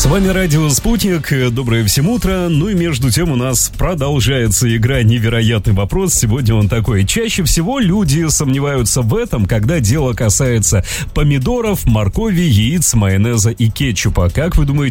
С вами Радио Спутник. Доброе всем утро. Ну и между тем у нас продолжается игра «Невероятный вопрос». Сегодня он такой. Чаще всего люди сомневаются в этом, когда дело касается помидоров, моркови, яиц, майонеза и кетчупа. Как вы думаете,